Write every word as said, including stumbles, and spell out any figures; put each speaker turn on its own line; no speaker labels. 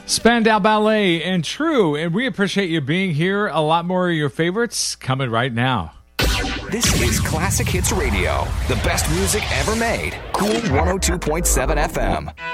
Spandau Ballet and True, and we appreciate you being here. A lot more of your favorites coming right now.
This is Classic Hits Radio, the best music ever made. Cool one oh two point seven F M.